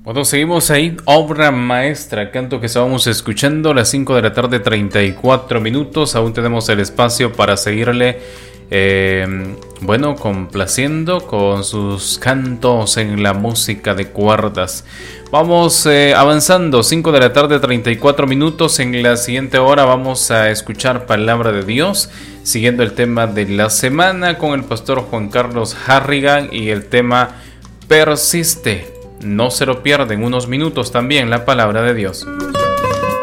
Bueno, seguimos ahí, obra maestra, canto que estábamos escuchando a las 5 de la tarde, 34 minutos. Aún tenemos el espacio para seguirle, complaciendo con sus cantos en la música de cuerdas. Vamos avanzando, 5 de la tarde, 34 minutos. En la siguiente hora vamos a escuchar palabra de Dios, siguiendo el tema de la semana con el pastor Juan Carlos Harrigan y el tema persiste. No se lo pierden, unos minutos también la palabra de Dios.